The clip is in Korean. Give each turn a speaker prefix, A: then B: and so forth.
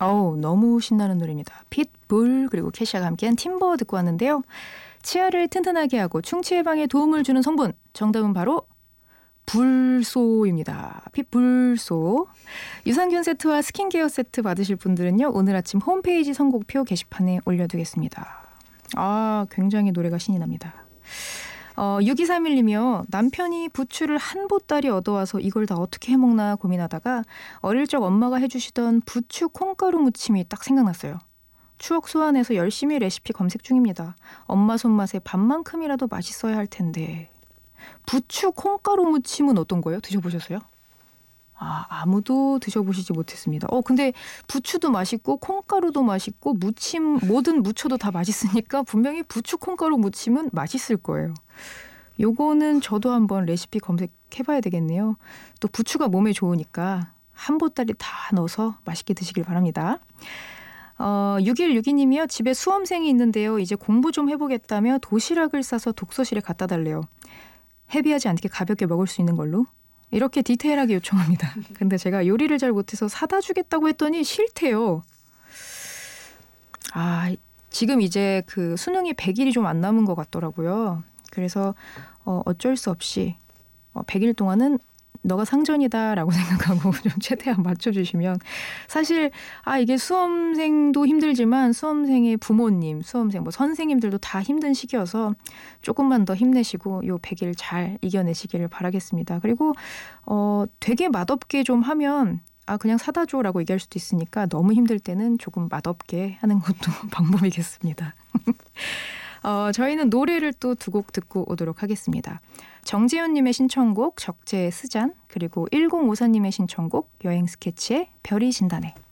A: 어우, 너무 신나는 노래입니다. 핏불 그리고 캐시아가 함께한 팀버 듣고 왔는데요. 치아를 튼튼하게 하고 충치 예방에 도움을 주는 성분 정답은 바로 불소입니다. 핏불소. 유산균 세트와 스킨케어 세트 받으실 분들은요. 오늘 아침 홈페이지 선곡표 게시판에 올려두겠습니다. 아, 굉장히 노래가 신이 납니다. 6231님이요. 남편이 부추를 한 보따리 얻어와서 이걸 다 어떻게 해먹나 고민하다가 어릴 적 엄마가 해주시던 부추 콩가루 무침이 딱 생각났어요. 추억 소환해서 열심히 레시피 검색 중입니다. 엄마 손맛에 반만큼이라도 맛있어야 할 텐데. 부추 콩가루 무침은 어떤 거예요? 드셔보셨어요? 아무도 드셔보시지 못했습니다. 근데 부추도 맛있고 콩가루도 맛있고 무침 뭐든 무쳐도 다 맛있으니까 분명히 부추 콩가루 무침은 맛있을 거예요. 요거는 저도 한번 레시피 검색해봐야 되겠네요. 또 부추가 몸에 좋으니까 한 보따리 다 넣어서 맛있게 드시길 바랍니다. 6162님이요. 집에 수험생이 있는데요. 이제 공부 좀 해보겠다며 도시락을 싸서 독서실에 갖다 달래요. 헤비하지 않게 가볍게 먹을 수 있는 걸로. 이렇게 디테일하게 요청합니다. 근데 제가 요리를 잘 못해서 사다 주겠다고 했더니 싫대요. 지금 이제 그 수능이 100일이 좀 안 남은 것 같더라고요. 그래서 어쩔 수 없이 100일 동안은 너가 상전이다라고 생각하고 좀 최대한 맞춰주시면 사실 이게 수험생도 힘들지만 수험생의 부모님, 수험생 선생님들도 다 힘든 시기여서 조금만 더 힘내시고 요 100일 잘 이겨내시기를 바라겠습니다. 그리고 되게 맛없게 좀 하면 그냥 사다 줘라고 얘기할 수도 있으니까 너무 힘들 때는 조금 맛없게 하는 것도 방법이겠습니다. 저희는 노래를 또 두 곡 듣고 오도록 하겠습니다. 정재현님의 신청곡 적재의 스잔 그리고 1054님의 신청곡 여행 스케치의 별이 진다네.